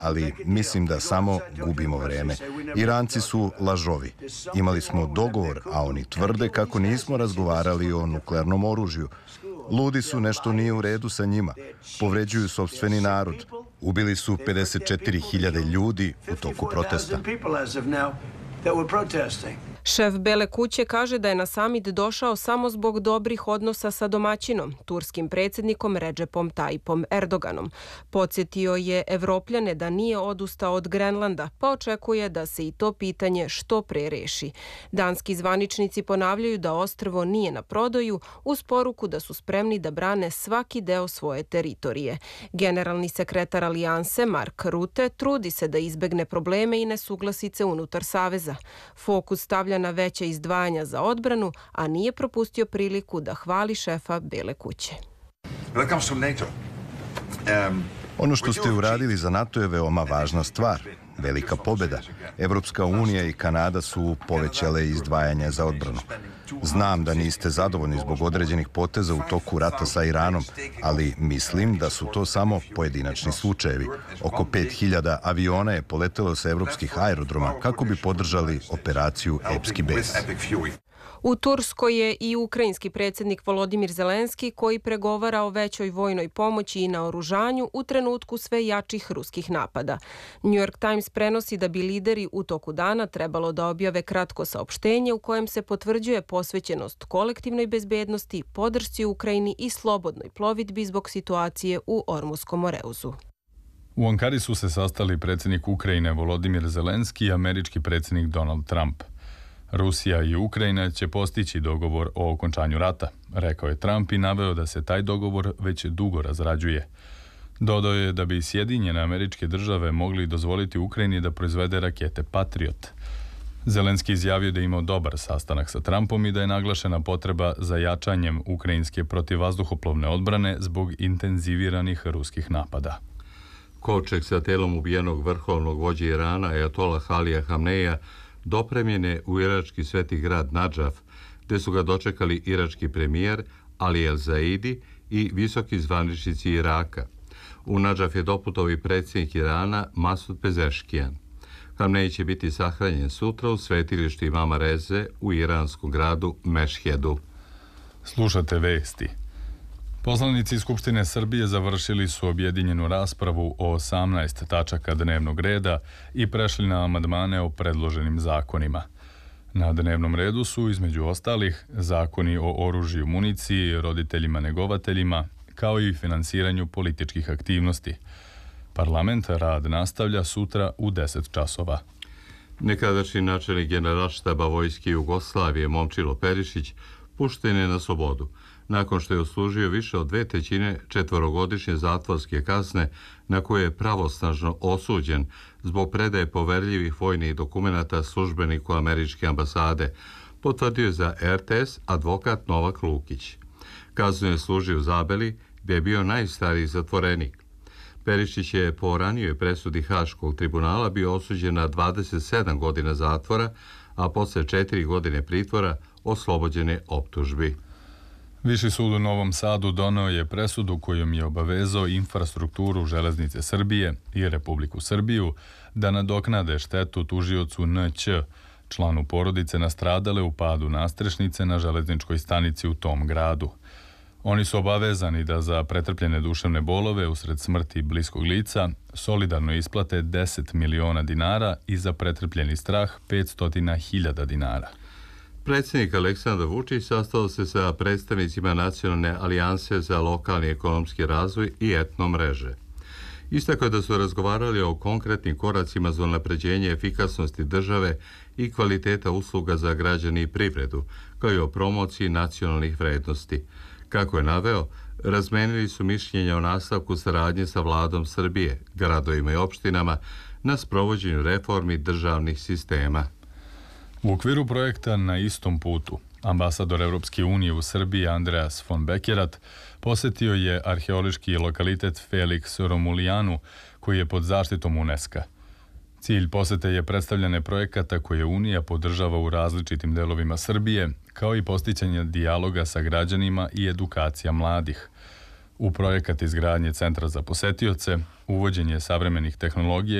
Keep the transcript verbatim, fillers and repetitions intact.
ali mislim da samo gubimo vreme. Iranci su lažovi. Imali smo dogovor, a oni tvrde kako nismo razgovarali o nuklearnom oružju. Ludi su, nešto nije u redu sa njima. Povređuju sopstveni narod. Ubili su pedeset četiri hiljade ljudi u toku protesta. Šef Bele kuće kaže da je na samit došao samo zbog dobrih odnosa sa domaćinom, turskim predsjednikom Recepom Tayyipom Erdoganom. Podsjetio je Evropljane da nije odustao od Grenlanda, pa očekuje da se i to pitanje što pre reši. Danski zvaničnici ponavljaju da ostrvo nije na prodaju, uz poruku da su spremni da brane svaki deo svoje teritorije. Generalni sekretar Alijanse Mark Rutte trudi se da izbegne probleme i nesuglasice unutar saveza. Fokus stavlja na veća izdvajanja za odbranu, a nije propustio priliku da hvali šefa Bele kuće. Ono što ste uradili za NATO je veoma važna stvar. Velika pobjeda. Evropska unija i Kanada su povećale izdvajanja za odbranu. Znam da niste zadovoljni zbog određenih poteza u toku rata sa Iranom, ali mislim da su to samo pojedinačni slučajevi. Oko pet hiljada aviona je poletelo sa evropskih aerodroma kako bi podržali operaciju Epski bes. U Turskoj je i ukrajinski predsjednik Volodimir Zelenski koji pregovara o većoj vojnoj pomoći i naoružanju u trenutku sve jačih ruskih napada. New York Times prenosi da bi lideri u toku dana trebalo da objave kratko saopštenje u kojem se potvrđuje posvećenost kolektivnoj bezbednosti, podršci Ukrajini i slobodnoj plovidbi zbog situacije u Ormuskom Moreuzu. U Ankari su se sastali predsjednik Ukrajine Volodimir Zelenski i američki predsjednik Donald Trump. Rusija i Ukrajina će postići dogovor o okončanju rata, rekao je Trump i naveo da se taj dogovor već dugo razrađuje. Dodao je da bi Sjedinjene Američke Države mogli dozvoliti Ukrajini da proizvede rakete Patriot. Zelenski izjavio da je imao dobar sastanak sa Trumpom i da je naglašena potreba za jačanjem ukrajinske protivvazduhoplovne odbrane zbog intenziviranih ruskih napada. Kovčeg sa telom ubijenog vrhovnog vođe Irana, ajatola Alija Hamneja, dopremljen je u irački sveti grad Nadžaf, gde su ga dočekali irački premijer Ali El Zaidi i visoki zvaničnici Iraka. U Nadžaf je doputovao i predsjednik Irana Masud Pezeškijan. Hamnej će biti sahranjen sutra u svetilištu Imama Reze u iranskom gradu Mešhedu. Slušate vesti. Poslanici Skupštine Srbije završili su objedinjenu raspravu o osamnaest tačaka dnevnog reda i prešli na amandmane o predloženim zakonima. Na dnevnom redu su, između ostalih, zakoni o oružju, municiji, roditeljima negovateljima, kao i finansiranju političkih aktivnosti. Parlament rad nastavlja sutra u deset časova. Nekadašnji načelnik Generalštaba Vojske Jugoslavije Momčilo Perišić pušten je na slobodu, nakon što je odslužio više od dve trećine četvorogodišnje zatvorske kazne na koje je pravosnažno osuđen zbog predaje poverljivih vojnih dokumenata službeniku američke ambasade, potvrdio je za er te es advokat Novak Lukić. Kaznu je služio u Zabeli, gdje je bio najstariji zatvorenik. Perišić je po ranijoj presudi Haškog tribunala bio osuđen na dvadeset sedam godina zatvora, a posle četiri godine pritvora oslobođen je optužbi. Viši sud u Novom Sadu doneo je presudu kojom je obavezao infrastrukturu Železnice Srbije i Republiku Srbiju da nadoknade štetu tužiocu en će, članu porodice nastradale u padu nastrešnice na železničkoj stanici u tom gradu. Oni su obavezani da za pretrpljene duševne bolove usred smrti bliskog lica solidarno isplate deset miliona dinara i za pretrpljeni strah petsto hiljada dinara. Predsjednik Aleksandar Vučić sastao se sa predstavnicima Nacionalne alijanse za lokalni ekonomski razvoj i etno mreže. Istakao je da su razgovarali o konkretnim koracima za unapređenje efikasnosti države i kvaliteta usluga za građane i privredu, kao i o promociji nacionalnih vrednosti. Kako je naveo, razmenili su mišljenja o nastavku saradnje sa vladom Srbije, gradovima i opštinama na sprovođenju reformi državnih sistema. U okviru projekta Na istom putu, ambasador Evropske unije u Srbiji Andreas von Bekerat posjetio je arheološki lokalitet Felix Romulijanu, koji je pod zaštitom UNESCO. Cilj posete je predstavljanje projekata koje Unija podržava u različitim delovima Srbije, kao i postićanje dijaloga sa građanima i edukacija mladih. u projekat izgradnje centra za posetioce, uvođenje savremenih tehnologija